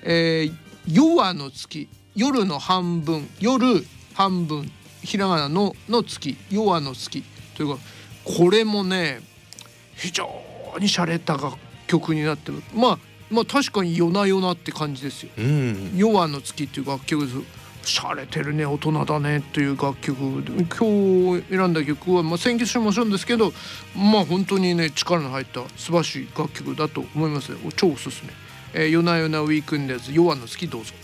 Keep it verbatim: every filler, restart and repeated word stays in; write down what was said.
えー、夜の月、夜の半分、夜半分、ひらがなのの月、夜の月というか、これもね非常に洒落た楽曲になってる。まあまあ確かに夜な夜なって感じですよ、うん、夜の月っていう楽曲です。洒落てるね、大人だねという楽曲。今日選んだ曲は、まあ、選曲してもちろんですけど、まあ本当にね力の入った素晴らしい楽曲だと思いますよ。超おすすめ。えー、夜な夜なウィークンデーズ、夜の月どうぞ。